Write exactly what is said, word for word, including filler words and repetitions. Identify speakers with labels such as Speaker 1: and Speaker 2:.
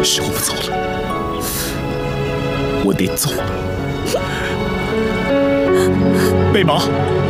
Speaker 1: 是我不走了，我得走了。贝宝。